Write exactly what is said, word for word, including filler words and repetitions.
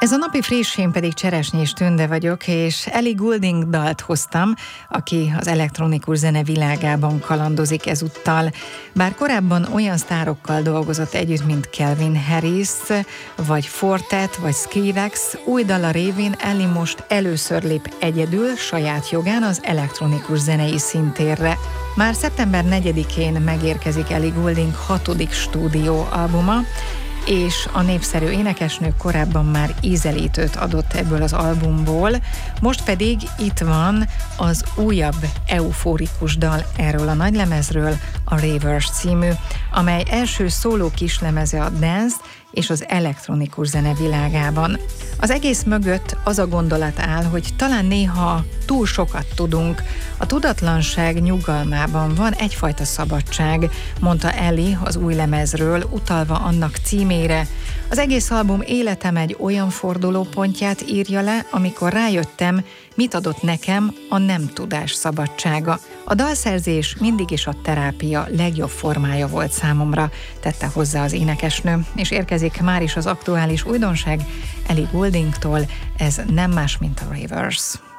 Ez a napi friss, én pedig Cseresnyés Tünde vagyok, és Ellie Goulding dalt hoztam, aki az elektronikus zene világában kalandozik ezúttal. Bár korábban olyan sztárokkal dolgozott együtt, mint Calvin Harris, vagy Fortet, vagy Skrillex, új dala révén Ellie most először lép egyedül, saját jogán az elektronikus zenei szintérre. Már szeptember negyedikén megérkezik Ellie Goulding hatodik stúdióalbuma, és a népszerű énekesnő korábban már ízelítőt adott ebből az albumból, most pedig itt van az újabb eufórikus dal erről a nagylemezről, a Reverse című, amely első szóló kislemeze a dance és az elektronikus zene világában. Az egész mögött az a gondolat áll, hogy talán néha túl sokat tudunk. A tudatlanság nyugalmában van egyfajta szabadság, mondta Ellie az új lemezről, utalva annak címére. Az egész album életem egy olyan fordulópontját írja le, amikor rájöttem, mit adott nekem a nem tudás szabadsága. A dalszerzés mindig is a terápia legjobb formája volt számomra, tette hozzá az énekesnő, és érkezik már is az aktuális újdonság Ellie Gouldingtól, ez nem más, mint a Reverse.